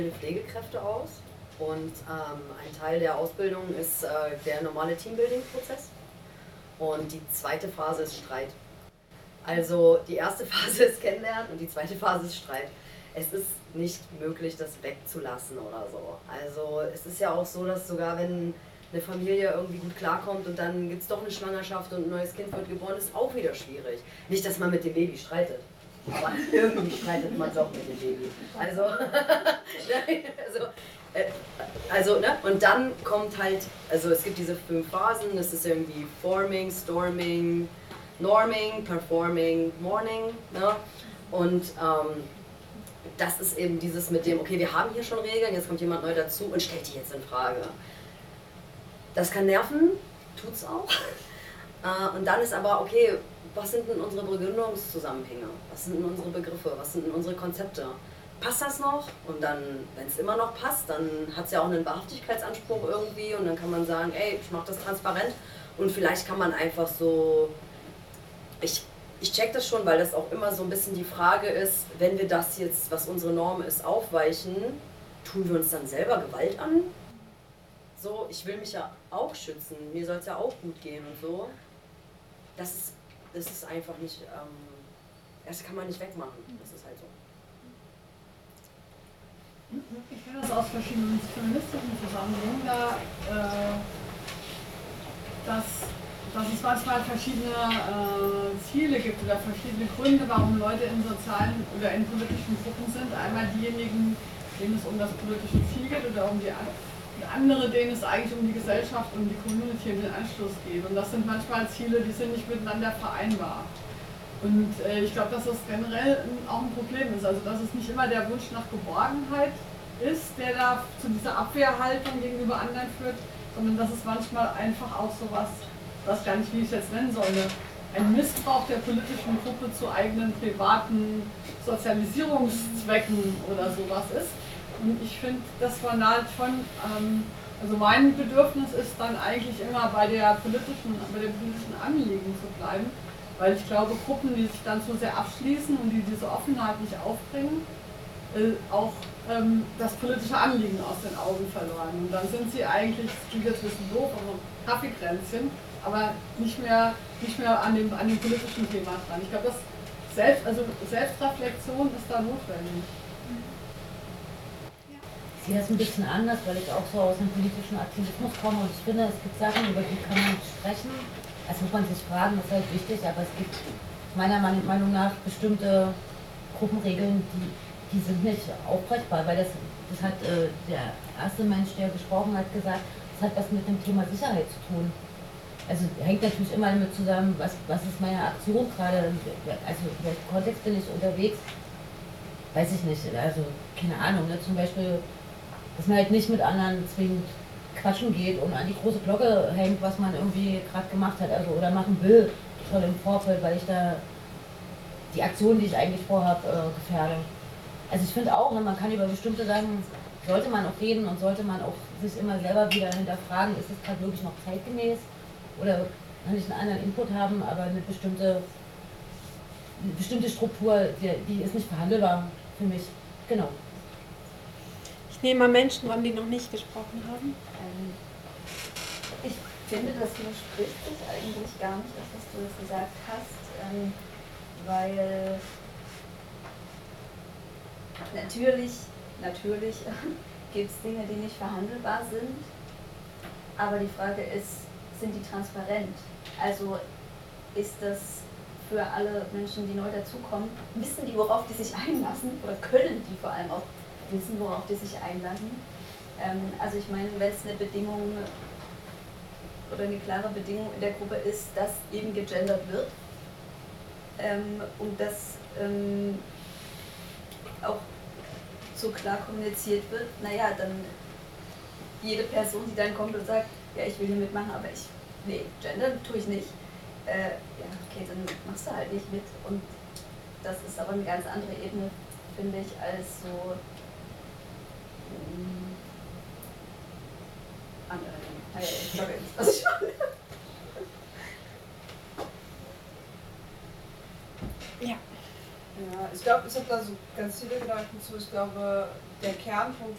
Pflegekräfte aus und ein Teil der Ausbildung ist der normale Teambuilding-Prozess und die zweite Phase ist Streit. Also die erste Phase ist Kennenlernen und die zweite Phase ist Streit. Es ist nicht möglich, das wegzulassen oder so. Also es ist ja auch so, dass sogar wenn eine Familie irgendwie gut klarkommt und dann gibt es doch eine Schwangerschaft und ein neues Kind wird geboren, ist auch wieder schwierig. Nicht, dass man mit dem Baby streitet, aber irgendwie streitet man es auch mit dem Baby. Ne? Und dann kommt halt, also es gibt diese 5 Phasen, das ist irgendwie Forming, Storming, Norming, Performing, Mourning, ne? Und das ist eben dieses mit dem, okay, wir haben hier schon Regeln, jetzt kommt jemand neu dazu und stellt die jetzt in Frage. Das kann nerven, tut's auch. Und dann ist aber, okay, was sind denn unsere Begründungszusammenhänge? Was sind denn unsere Begriffe? Was sind denn unsere Konzepte? Passt das noch? Und dann, wenn es immer noch passt, dann hat es ja auch einen Wahrhaftigkeitsanspruch irgendwie und dann kann man sagen, ey, ich mache das transparent und vielleicht kann man einfach so, ich check das schon, weil das auch immer so ein bisschen die Frage ist, wenn wir das jetzt, was unsere Norm ist, aufweichen, tun wir uns dann selber Gewalt an? So, ich will mich ja auch schützen, mir soll es ja auch gut gehen und so. Das ist einfach nicht, das kann man nicht wegmachen, das ist halt so. Ich kenne das aus verschiedenen feministischen Zusammenhängen, dass es manchmal verschiedene Ziele gibt oder verschiedene Gründe, warum Leute in sozialen oder in politischen Gruppen sind. Einmal diejenigen, denen es um das politische Ziel geht oder um die andere, denen es eigentlich um die Gesellschaft, um die Community, um den Anschluss geht. Und das sind manchmal Ziele, die sind nicht miteinander vereinbar. Und ich glaube, dass das generell auch ein Problem ist. Also dass es nicht immer der Wunsch nach Geborgenheit ist, der da zu dieser Abwehrhaltung gegenüber anderen führt, sondern dass es manchmal einfach auch sowas, ich weiß gar nicht, wie ich es jetzt nennen soll, ein Missbrauch der politischen Gruppe zu eigenen privaten Sozialisierungszwecken oder sowas ist. Und ich finde, das man halt schon, also mein Bedürfnis ist dann eigentlich immer bei dem politischen Anliegen zu bleiben, weil ich glaube, Gruppen, die sich dann zu sehr abschließen und die diese Offenheit nicht aufbringen, auch das politische Anliegen aus den Augen verloren. Und dann sind sie eigentlich, das klingt jetzt ein bisschen doof, aber Kaffeekränzchen, aber nicht mehr an dem politischen Thema dran. Ich glaube, Selbstreflexion ist da notwendig. Ich sehe das ein bisschen anders, weil ich auch so aus dem politischen Aktivismus komme und ich finde, es gibt Sachen, über die kann man sprechen. Das muss man sich fragen, das ist halt wichtig, aber es gibt meiner Meinung nach bestimmte Gruppenregeln, die sind nicht aufbrechbar, weil das hat der erste Mensch, der gesprochen hat, gesagt, das hat was mit dem Thema Sicherheit zu tun. Also hängt natürlich immer damit zusammen, was ist meine Aktion gerade, also in welchem Kontext bin ich unterwegs, weiß ich nicht, also keine Ahnung, ne? Zum Beispiel, dass man halt nicht mit anderen zwingend quatschen geht und an die große Glocke hängt, was man irgendwie gerade gemacht hat, also oder machen will, schon im Vorfeld, weil ich da die Aktion, die ich eigentlich vorhabe, gefährde. Also ich finde auch, ne, man kann über bestimmte Sachen, sollte man auch reden und sollte man auch sich immer selber wieder hinterfragen, ist es gerade wirklich noch zeitgemäß oder kann ich einen anderen Input haben, aber eine bestimmte Struktur, die ist nicht verhandelbar für mich. Genau. Ich nehme mal Menschen ran, die noch nicht gesprochen haben. Ich finde, das widerspricht sich eigentlich gar nicht, das, was du jetzt gesagt hast, weil natürlich gibt es Dinge, die nicht verhandelbar sind, aber die Frage ist, sind die transparent? Also ist das für alle Menschen, die neu dazukommen, wissen die, worauf die sich einlassen oder können die vor allem auch wissen, worauf die sich einlassen? Also ich meine, wenn es eine Bedingung oder eine klare Bedingung in der Gruppe ist, dass eben gegendert wird und dass auch so klar kommuniziert wird, naja, dann jede Person, die dann kommt und sagt, ja, ich will hier mitmachen, aber nee, gendern tue ich nicht. Ja, okay, dann machst du halt nicht mit. Und das ist aber eine ganz andere Ebene, finde ich, als so andere Dinge. Ich sage jetzt, was ich meine. Ja. Ja, ich glaube, ich habe da so ganz viele Gedanken zu. Ich glaube, der Kernpunkt